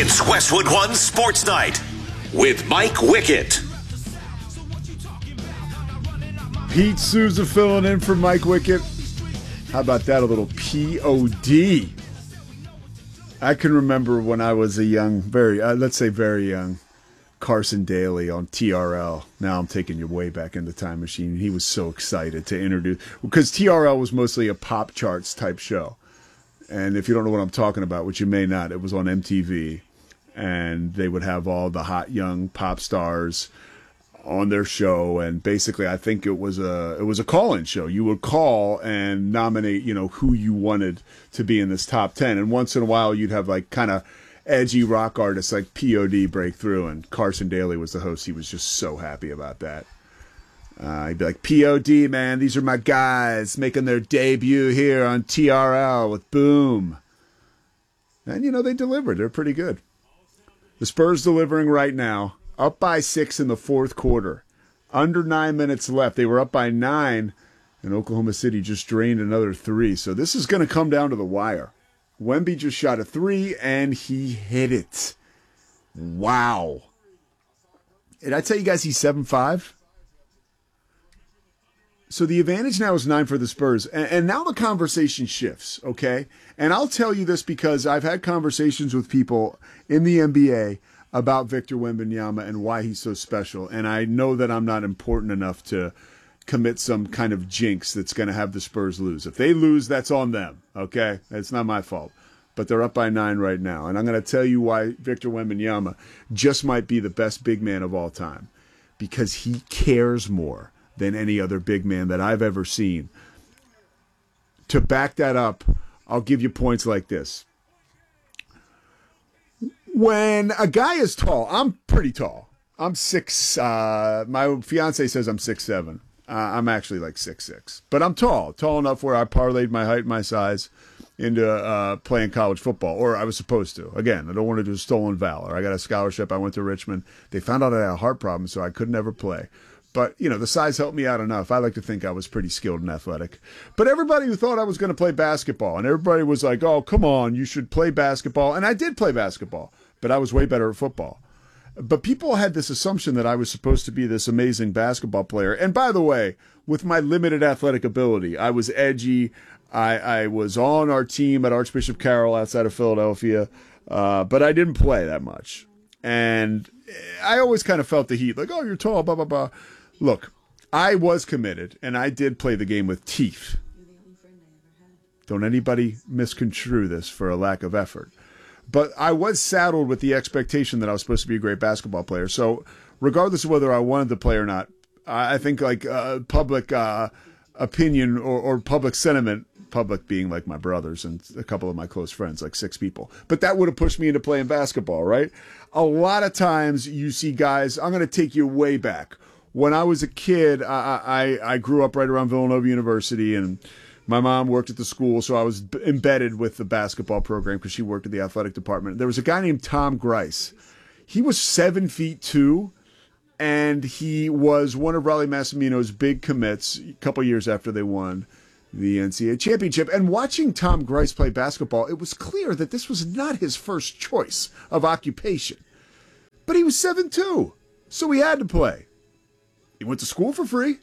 It's Westwood One Sports Night with Mike Wickett. Pete Souza filling in for Mike Wickett. How about that, a little POD? I can remember when I was a young, very young, Carson Daly on TRL. Now I'm taking you way back in the time machine. He was so excited to introduce, because TRL was mostly a pop charts type show. And if you don't know what I'm talking about, which you may not, it was on MTV. And they would have all the hot young pop stars on their show, and basically I think it was a call-in show. You would call and nominate, who you wanted to be in this top 10, and once in a while you'd have like kind of edgy rock artists like POD break through, and Carson Daly was the host. He was just so happy about that. He'd be like, POD, man, these are my guys making their debut here on TRL with Boom. And they delivered. They're pretty good. The Spurs delivering right now. Up by 6 in the fourth quarter. Under 9 minutes left. They were up by 9, and Oklahoma City just drained another 3. So this is going to come down to the wire. Wemby just shot a 3, and he hit it. Wow. Did I tell you guys he's 7'5"? So the advantage now is 9 for the Spurs. And now the conversation shifts, okay? And I'll tell you this because I've had conversations with people in the NBA about Victor Wembanyama and why he's so special. And I know that I'm not important enough to commit some kind of jinx that's going to have the Spurs lose. If they lose, that's on them, okay? It's not my fault. But they're up by 9 right now. And I'm going to tell you why Victor Wembanyama just might be the best big man of all time. Because he cares more than any other big man that I've ever seen. To back that up, I'll give you points like this. When a guy is tall, I'm pretty tall. I'm 6. My fiance says I'm 6'7". I'm actually like 6'6". But I'm tall enough where I parlayed my height and my size into playing college football, or I was supposed to. Again, I don't want to do stolen valor. I got a scholarship. I went to Richmond. They found out I had a heart problem, so I could never play. But, the size helped me out enough. I like to think I was pretty skilled and athletic. But everybody who thought I was going to play basketball, and everybody was like, oh, come on, you should play basketball. And I did play basketball, but I was way better at football. But people had this assumption that I was supposed to be this amazing basketball player. And by the way, with my limited athletic ability, I was edgy. I was on our team at Archbishop Carroll outside of Philadelphia, but I didn't play that much. And I always kind of felt the heat, like, oh, you're tall, blah, blah, blah. Look, I was committed, and I did play the game with teeth. Don't anybody misconstrue this for a lack of effort. But I was saddled with the expectation that I was supposed to be a great basketball player. So regardless of whether I wanted to play or not, I think like public opinion or public sentiment, public being like my brothers and a couple of my close friends, like 6 people. But that would have pushed me into playing basketball, right? A lot of times you see guys, I'm going to take you way back. When I was a kid, I grew up right around Villanova University, and my mom worked at the school, so I was embedded with the basketball program because she worked at the athletic department. There was a guy named Tom Grice. He was 7'2", and he was one of Raleigh Massimino's big commits a couple years after they won the NCAA championship. And watching Tom Grice play basketball, it was clear that this was not his first choice of occupation. But he was 7'2", so he had to play. He went to school for free.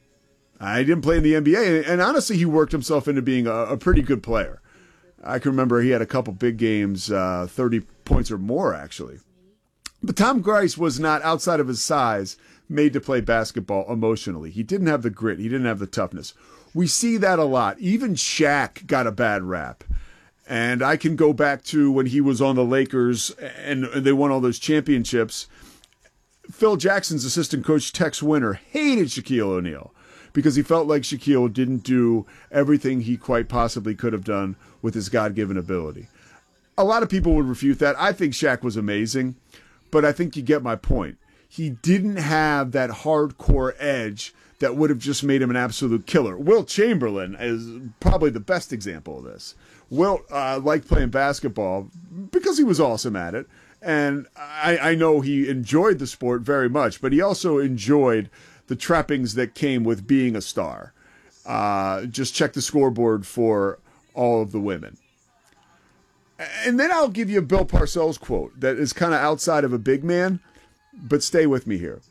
I didn't play in the NBA, and honestly, he worked himself into being a pretty good player. I can remember he had a couple big games, 30 points or more, actually. But Tom Grice was not, outside of his size, made to play basketball emotionally. He didn't have the grit. He didn't have the toughness. We see that a lot. Even Shaq got a bad rap. And I can go back to when he was on the Lakers and they won all those championships. Phil Jackson's assistant coach, Tex Winter, hated Shaquille O'Neal because he felt like Shaquille didn't do everything he quite possibly could have done with his God-given ability. A lot of people would refute that. I think Shaq was amazing, but I think you get my point. He didn't have that hardcore edge that would have just made him an absolute killer. Wilt Chamberlain is probably the best example of this. Wilt liked playing basketball because he was awesome at it. And I know he enjoyed the sport very much, but he also enjoyed the trappings that came with being a star. Just check the scoreboard for all of the women. And then I'll give you a Bill Parcells quote that is kind of outside of a big man, but stay with me here.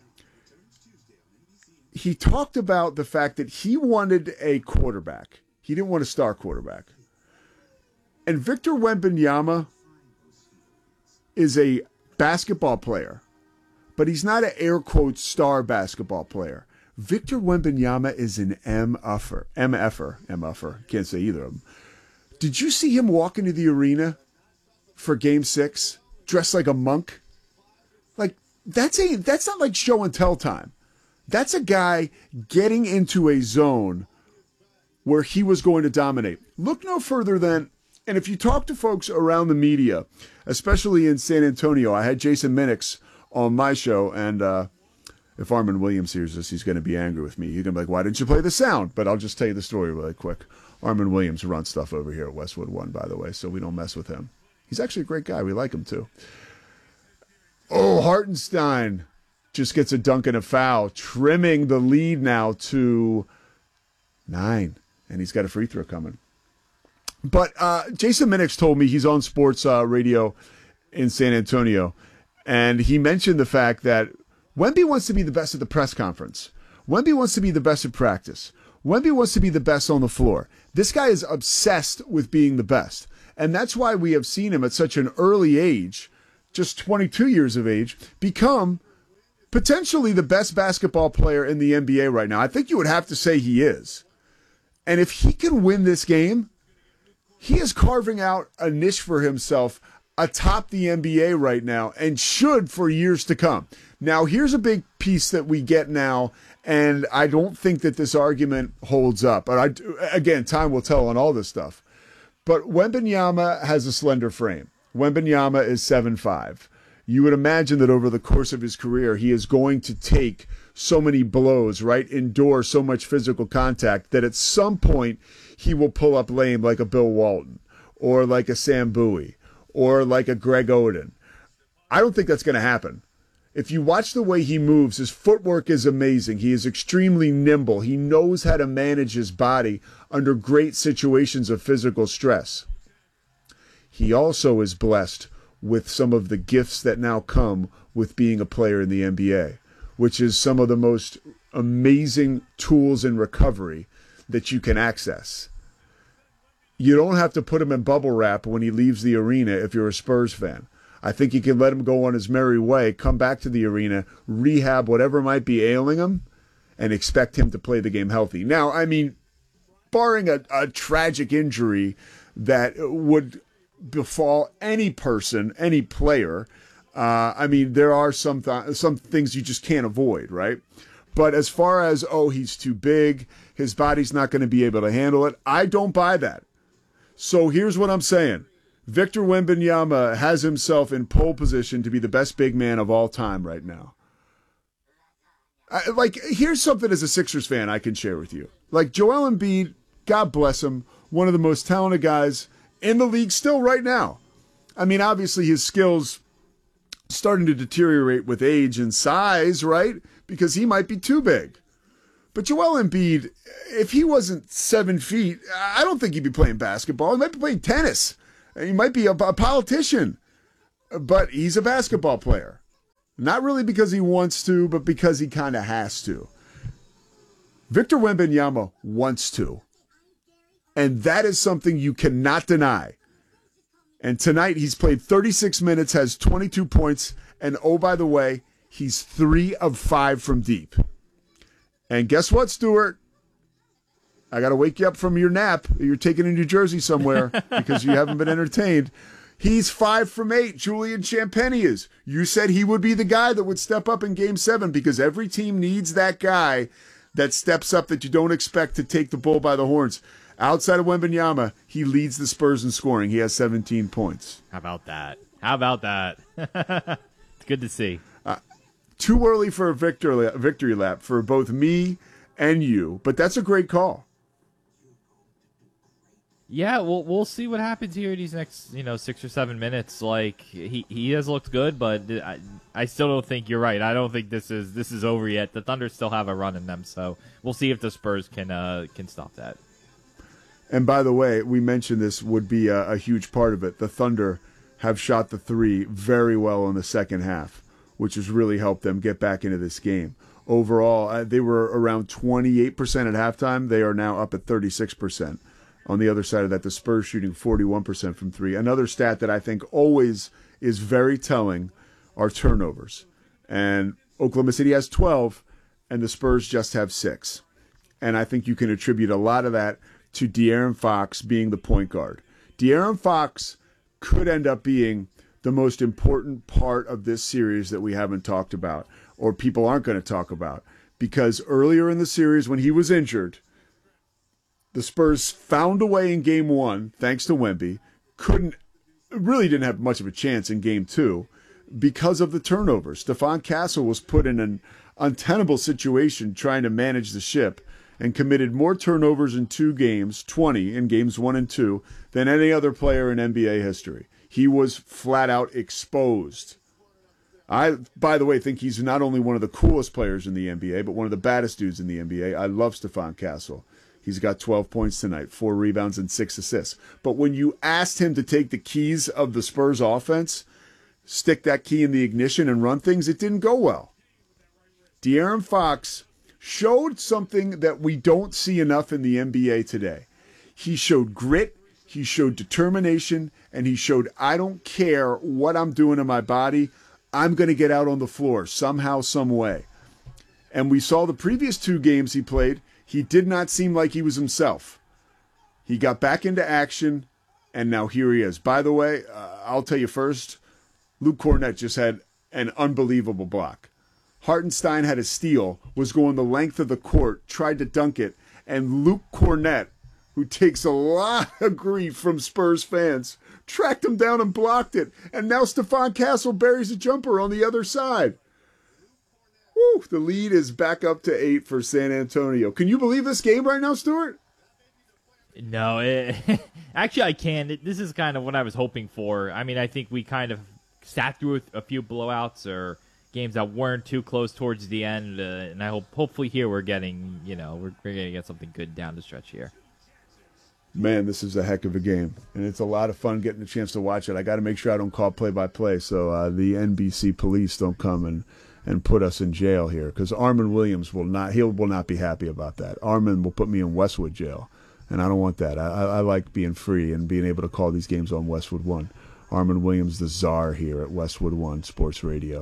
He talked about the fact that he wanted a quarterback. He didn't want a star quarterback. And Victor Wembanyama is a basketball player, but he's not an air quote star basketball player. Victor Wembanyama is an MFer. Can't say either of them. Did you see him walk into the arena for Game 6 dressed like a monk? Like, that's not like show and tell time. That's a guy getting into a zone where he was going to dominate. Look no further than, and if you talk to folks around the media, especially in San Antonio, I had Jason Minix on my show, and if Armin Williams hears this, he's going to be angry with me. He's going to be like, why didn't you play the sound? But I'll just tell you the story really quick. Armin Williams runs stuff over here at Westwood One, by the way, so we don't mess with him. He's actually a great guy. We like him, too. Oh, Hartenstein just gets a dunk and a foul, trimming the lead now to 9, and he's got a free throw coming. But Jason Minix told me he's on sports radio in San Antonio, and he mentioned the fact that Wemby wants to be the best at the press conference. Wemby wants to be the best at practice. Wemby wants to be the best on the floor. This guy is obsessed with being the best, and that's why we have seen him at such an early age, just 22 years of age, become potentially the best basketball player in the NBA right now. I think you would have to say he is. And if he can win this game, he is carving out a niche for himself atop the NBA right now and should for years to come. Now, here's a big piece that we get now, and I don't think that this argument holds up. But again, time will tell on all this stuff. But Wembanyama has a slender frame. Wembanyama is 7'5". You would imagine that over the course of his career, he is going to take so many blows, right? Endure so much physical contact that at some point he will pull up lame like a Bill Walton or like a Sam Bowie or like a Greg Oden. I don't think that's going to happen. If you watch the way he moves, his footwork is amazing. He is extremely nimble. He knows how to manage his body under great situations of physical stress. He also is blessed with some of the gifts that now come with being a player in the NBA, which is some of the most amazing tools in recovery that you can access. You don't have to put him in bubble wrap when he leaves the arena if you're a Spurs fan. I think you can let him go on his merry way, come back to the arena, rehab whatever might be ailing him, and expect him to play the game healthy. Now, I mean, barring a tragic injury that would befall any person, any player, I mean, there are some things you just can't avoid, right? But as far as, he's too big, his body's not going to be able to handle it, I don't buy that. So here's what I'm saying. Victor Wembanyama has himself in pole position to be the best big man of all time right now. Here's something as a Sixers fan I can share with you. Like, Joel Embiid, God bless him, one of the most talented guys in the league still right now. I mean, obviously his skills starting to deteriorate with age and size, right? Because he might be too big. But Joel Embiid, if he wasn't 7 feet, I don't think he'd be playing basketball. He might be playing tennis. He might be a politician. But he's a basketball player. Not really because he wants to, but because he kind of has to. Victor Wembanyama wants to. And that is something you cannot deny. And tonight he's played 36 minutes, has 22 points, and oh, by the way, he's 3 of 5 from deep. And guess what, Stuart? I got to wake you up from your nap. You're taking in New Jersey somewhere because you haven't been entertained. He's 5 from 8. Julian Champagnie is. You said he would be the guy that would step up in Game 7 because every team needs that guy that steps up that you don't expect to take the bull by the horns. Outside of Wembanyama, he leads the Spurs in scoring. He has 17 points. How about that? It's good to see. Too early for a victory lap for both me and you, but that's a great call. Yeah, we'll see what happens here in these next 6 or 7 minutes. Like he has looked good, but I still don't think you're right. I don't think this is over yet. The Thunder still have a run in them, so we'll see if the Spurs can stop that. And by the way, we mentioned this would be a huge part of it. The Thunder have shot the three very well in the second half, which has really helped them get back into this game. Overall, they were around 28% at halftime. They are now up at 36%. On the other side of that, the Spurs shooting 41% from three. Another stat that I think always is very telling are turnovers. And Oklahoma City has 12, and the Spurs just have 6. And I think you can attribute a lot of that to De'Aaron Fox being the point guard. De'Aaron Fox could end up being the most important part of this series that we haven't talked about, or people aren't going to talk about. Because earlier in the series, when he was injured, the Spurs found a way in Game 1, thanks to Wemby, really didn't have much of a chance in Game 2 because of the turnovers. Stephon Castle was put in an untenable situation trying to manage the ship and committed more turnovers in 2 games, 20 in Games 1 and 2, than any other player in NBA history. He was flat out exposed. I, by the way, think he's not only one of the coolest players in the NBA, but one of the baddest dudes in the NBA. I love Stephon Castle. He's got 12 points tonight, 4 rebounds and 6 assists. But when you asked him to take the keys of the Spurs offense, stick that key in the ignition and run things, it didn't go well. De'Aaron Fox showed something that we don't see enough in the NBA today. He showed grit, he showed determination, and he showed, I don't care what I'm doing to my body, I'm going to get out on the floor somehow, some way. And we saw the previous 2 games he played, he did not seem like he was himself. He got back into action, and now here he is. By the way, I'll tell you first, Luke Cornett just had an unbelievable block. Hartenstein had a steal, was going the length of the court, tried to dunk it, and Luke Cornett, who takes a lot of grief from Spurs fans, tracked him down and blocked it. And now Stephon Castle buries a jumper on the other side. Woo, the lead is back up to 8 for San Antonio. Can you believe this game right now, Stuart? No, actually I can. This is kind of what I was hoping for. I mean, I think we kind of sat through a few blowouts or games that weren't too close towards the end, and I hopefully here we're getting, we're going to get something good down the stretch here. Man, this is a heck of a game, and it's a lot of fun getting a chance to watch it. I got to make sure I don't call play-by-play so the NBC police don't come and put us in jail here, because Armin Williams will not be happy about that. Armin will put me in Westwood jail, and I don't want that. I like being free and being able to call these games on Westwood One. Armin Williams, the czar here at Westwood One Sports Radio.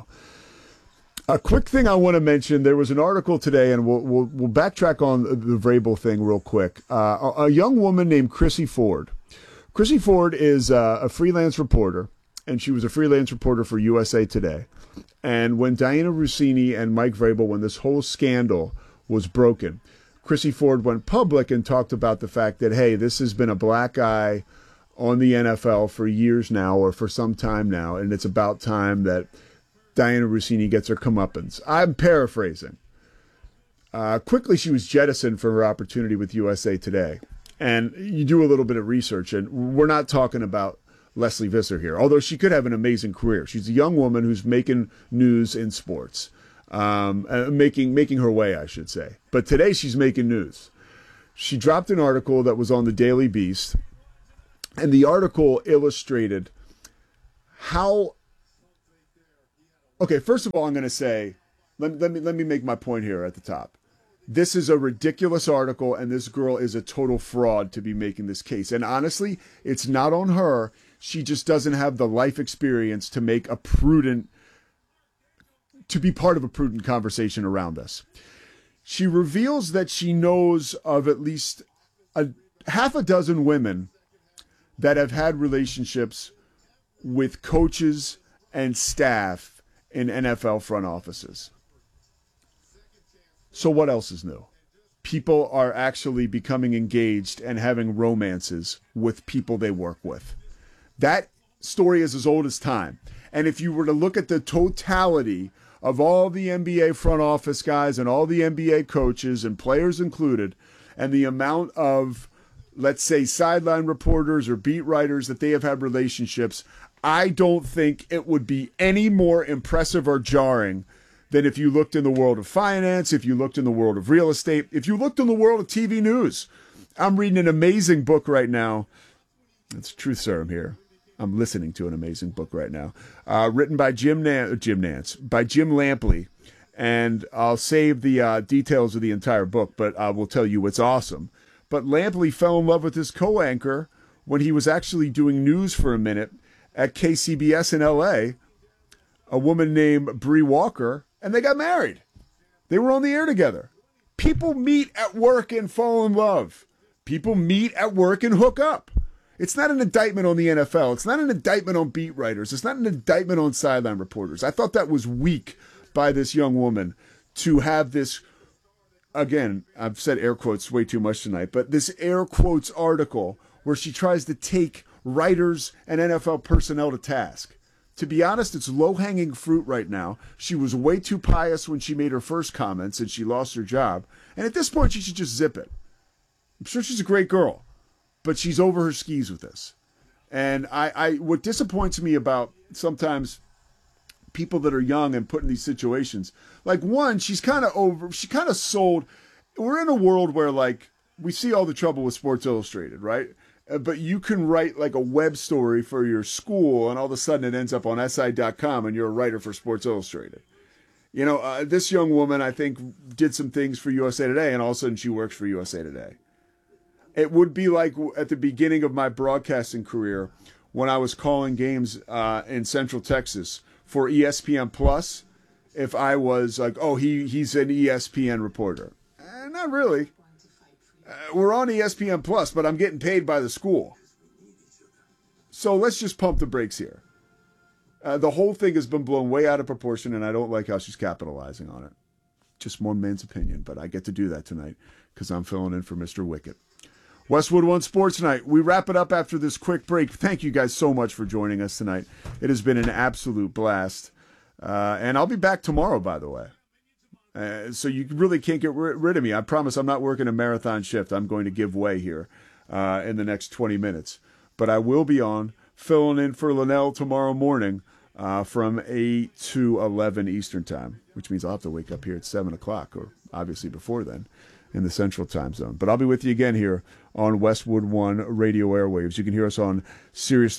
A quick thing I want to mention, there was an article today, and we'll backtrack on the Vrabel thing real quick. A young woman named Chrissy Ford. Chrissy Ford is a freelance reporter, and she was a freelance reporter for USA Today. And when Diana Russini and Mike Vrabel, when this whole scandal was broken, Chrissy Ford went public and talked about the fact that, hey, this has been a black eye on the NFL for years now, or for some time now, and it's about time that Diana Russini gets her comeuppance. I'm paraphrasing. Quickly, she was jettisoned from her opportunity with USA Today. And you do a little bit of research, and we're not talking about Leslie Visser here, although she could have an amazing career. She's a young woman who's making news in sports, making her way, I should say. But today she's making news. She dropped an article that was on the Daily Beast, and the article illustrated how. Okay, first of all, I'm going to say, let me make my point here at the top. This is a ridiculous article, and this girl is a total fraud to be making this case. And honestly, it's not on her. She just doesn't have the life experience to be part of a prudent conversation around this. She reveals that she knows of at least half a dozen women that have had relationships with coaches and staff in NFL front offices. So what else is new? People are actually becoming engaged and having romances with people they work with. That story is as old as time. And if you were to look at the totality of all the NBA front office guys and all the NBA coaches and players included, and the amount of, let's say, sideline reporters or beat writers that they have had relationships, I don't think it would be any more impressive or jarring than if you looked in the world of finance, if you looked in the world of real estate, if you looked in the world of TV news. I'm reading an amazing book right now. It's truth serum here. I'm listening to an amazing book right now, written by Jim Lampley, and I'll save the details of the entire book, but I will tell you it's awesome. But Lampley fell in love with his co-anchor when he was actually doing news for a minute at KCBS in L.A., a woman named Bree Walker, and they got married. They were on the air together. People meet at work and fall in love. People meet at work and hook up. It's not an indictment on the NFL. It's not an indictment on beat writers. It's not an indictment on sideline reporters. I thought that was weak by this young woman to have this, again, I've said air quotes way too much tonight, but this air quotes article where she tries to take writers and NFL personnel to task. To be honest, it's low-hanging fruit right now. She was way too pious when she made her first comments and she lost her job. And at this point, she should just zip it. I'm sure she's a great girl, but she's over her skis with this. And what disappoints me about sometimes people that are young and put in these situations, like one, she kind of sold. We're in a world where like we see all the trouble with Sports Illustrated, right? But you can write like a web story for your school and all of a sudden it ends up on SI.com and you're a writer for Sports Illustrated. You know, this young woman, I think, did some things for USA Today and all of a sudden she works for USA Today. It would be like at the beginning of my broadcasting career when I was calling games in Central Texas for ESPN Plus, if I was like, oh, he's an ESPN reporter. Not really. We're on ESPN Plus, but I'm getting paid by the school. So let's just pump the brakes here. The whole thing has been blown way out of proportion, and I don't like how she's capitalizing on it. Just one man's opinion, but I get to do that tonight because I'm filling in for Mr. Wicket. Westwood One Sports Night. We wrap it up after this quick break. Thank you guys so much for joining us tonight. It has been an absolute blast. And I'll be back tomorrow, by the way. So you really can't get rid of me. I promise I'm not working a marathon shift. I'm going to give way here in the next 20 minutes. But I will be on filling in for Linnell tomorrow morning from 8 to 11 Eastern Time, which means I'll have to wake up here at 7 o'clock or obviously before then in the Central Time Zone. But I'll be with you again here on Westwood One Radio Airwaves. You can hear us on Sirius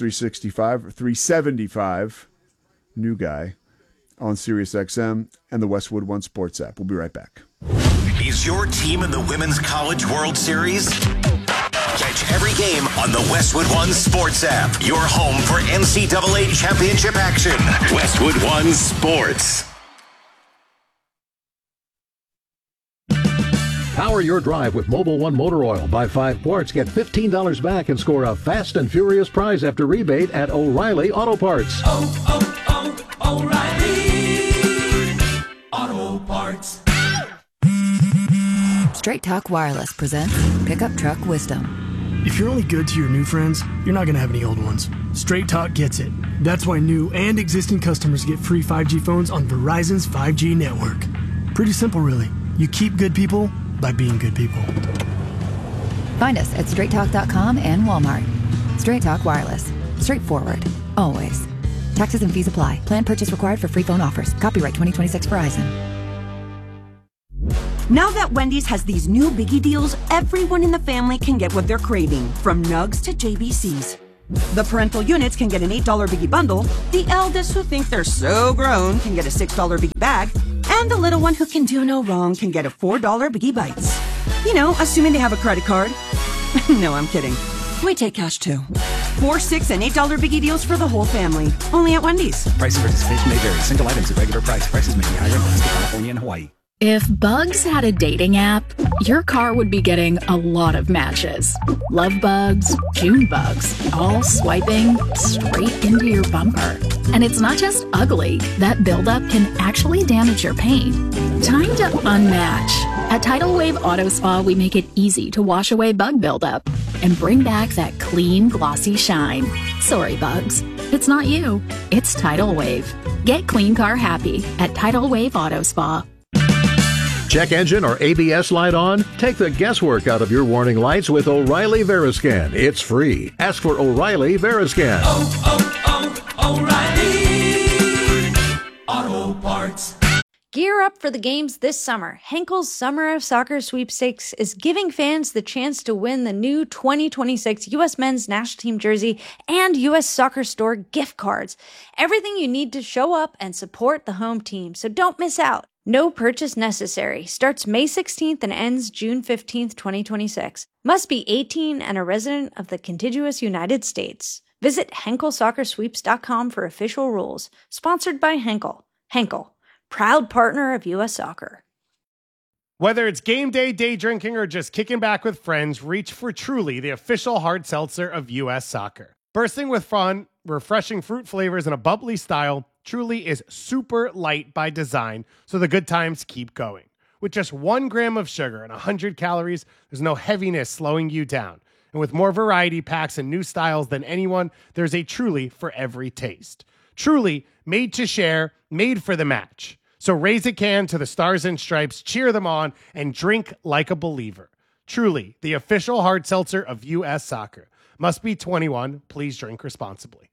375, new guy, on Sirius XM and the Westwood One Sports app. We'll be right back. Is your team in the Women's College World Series? Catch every game on the Westwood One Sports app. Your home for NCAA championship action. Westwood One Sports. Power your drive with Mobil 1 Motor Oil. Buy 5 quarts, get $15 back, and score a fast and furious prize after rebate at O'Reilly Auto Parts. O'Reilly Auto Parts. Straight Talk Wireless presents Pickup Truck Wisdom. If you're only good to your new friends, you're not going to have any old ones. Straight Talk gets it. That's why new and existing customers get free 5G phones on Verizon's 5G network. Pretty simple, really. You keep good people by being good people. Find us at straighttalk.com and Walmart. Straight Talk Wireless. Straightforward. Always. Taxes and fees apply. Plan purchase required for free phone offers. Copyright 2026 Verizon. Now that Wendy's has these new biggie deals, everyone in the family can get what they're craving, from nugs to JBCs. The parental units can get an $8 biggie bundle, the eldest who think they're so grown can get a $6 biggie bag, and the little one who can do no wrong can get a $4 biggie bites. You know, assuming they have a credit card. No, I'm kidding. We take cash too. 4, 6, and $8 biggie deals for the whole family. Only at Wendy's. Price and participation may vary. Single items at regular price. Prices may be higher in Alaska, California, and Hawaii. If Bugs had a dating app, your car would be getting a lot of matches. Love bugs, June bugs, all swiping straight into your bumper. And it's not just ugly. That buildup can actually damage your paint. Time to unmatch. At Tidal Wave Auto Spa, we make it easy to wash away bug buildup and bring back that clean, glossy shine. Sorry, bugs. It's not you. It's Tidal Wave. Get clean car happy at Tidal Wave Auto Spa. Check engine or ABS light on? Take the guesswork out of your warning lights with O'Reilly Veriscan. It's free. Ask for O'Reilly Veriscan. O'Reilly Auto Parts. Gear up for the games this summer. Henkel's Summer of Soccer Sweepstakes is giving fans the chance to win the new 2026 U.S. Men's National Team jersey and U.S. Soccer Store gift cards. Everything you need to show up and support the home team, so don't miss out. No purchase necessary. Starts May 16th and ends June 15th, 2026. Must be 18 and a resident of the contiguous United States. Visit HenkelSoccerSweeps.com for official rules. Sponsored by Henkel. Henkel, proud partner of U.S. Soccer. Whether it's game day, day drinking, or just kicking back with friends, reach for Truly, the official hard seltzer of U.S. Soccer. Bursting with fun, refreshing fruit flavors, and a bubbly style, Truly is super light by design, so the good times keep going. With just 1 gram of sugar and 100 calories, there's no heaviness slowing you down. And with more variety packs and new styles than anyone, there's a Truly for every taste. Truly, made to share, made for the match. So raise a can to the Stars and Stripes, cheer them on, and drink like a believer. Truly, the official hard seltzer of U.S. Soccer. Must be 21. Please drink responsibly.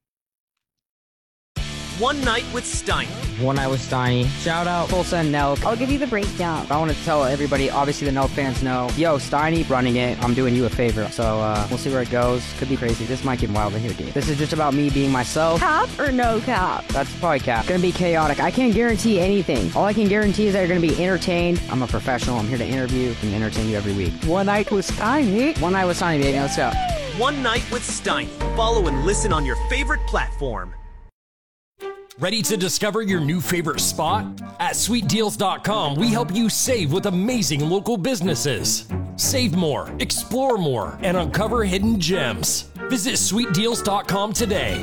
One Night with Steiny. One Night with Steiny. Shout out Tulsa and Nelk. I'll give you the breakdown. I want to tell everybody, obviously the Nelk fans know, yo, Steiny running it. I'm doing you a favor. So we'll see where it goes. Could be crazy. This might get wild in here, dude. This is just about me being myself. Cap or no cap? That's probably cap. Gonna be chaotic. I can't guarantee anything. All I can guarantee is that you're gonna be entertained. I'm a professional. I'm here to interview and entertain you every week. One Night with Steiny. One Night with Steiny, baby. Let's go. One Night with Steiny. Follow and listen on your favorite platform. Ready to discover your new favorite spot? At SweetDeals.com, we help you save with amazing local businesses. Save more, explore more, and uncover hidden gems. Visit SweetDeals.com today.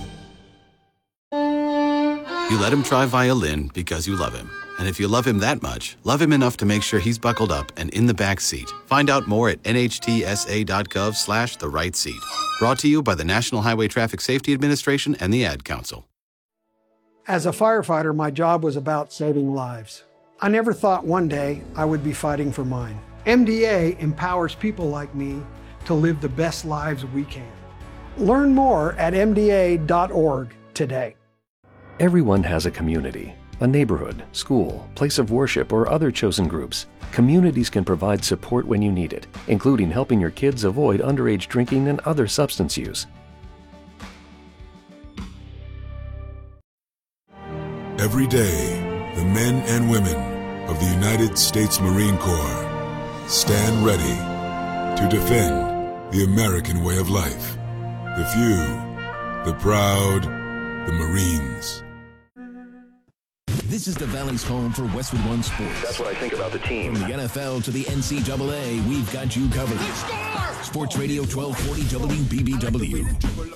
You let him try violin because you love him. And if you love him that much, love him enough to make sure he's buckled up and in the back seat. Find out more at nhtsa.gov/the right seat. Brought to you by the National Highway Traffic Safety Administration and the Ad Council. As a firefighter, my job was about saving lives. I never thought one day I would be fighting for mine. MDA empowers people like me to live the best lives we can. Learn more at mda.org today. Everyone has a community, a neighborhood, school, place of worship, or other chosen groups. Communities can provide support when you need it, including helping your kids avoid underage drinking and other substance use. Every day, the men and women of the United States Marine Corps stand ready to defend the American way of life. The few, the proud, the Marines. This is the Valley's home for Westwood One Sports. That's what I think about the team. From the NFL to the NCAA, we've got you covered. Sports Radio 1240 WBBW.